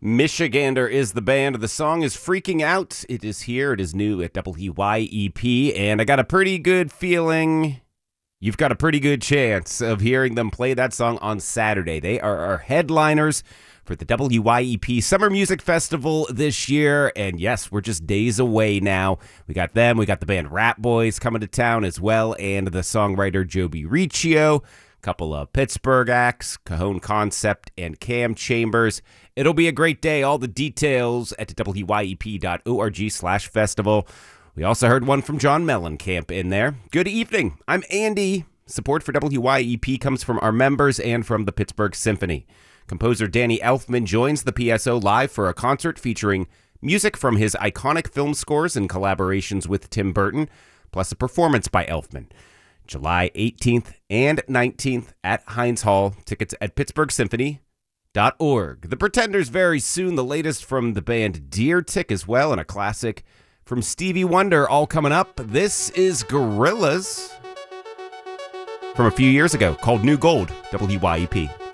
Michigander is the band. The song is Freaking Out. It is here. It is new at WYEP. And I got a pretty good feeling you've got a pretty good chance of hearing them play that song on Saturday. They are our headliners for the WYEP Summer Music Festival this year. And yes, we're just days away now. We got them. We got the band Rat Boys coming to town as well. And the songwriter Joby Riccio. Couple of Pittsburgh acts, Cajon Concept, and Cam Chambers. It'll be a great day. All the details at wyep.org/festival. We also heard one from John Mellencamp in there. Good evening. I'm Andy. Support for WYEP comes from our members and from the Pittsburgh Symphony. Composer Danny Elfman joins the PSO live for a concert featuring music from his iconic film scores and collaborations with Tim Burton, plus a performance by Elfman. July 18th and 19th at Heinz Hall. Tickets at pittsburghsymphony.org. The Pretenders very soon. The latest from the band Deer Tick as well, and a classic from Stevie Wonder all coming up. This is Gorillaz from a few years ago called New Gold, WYEP.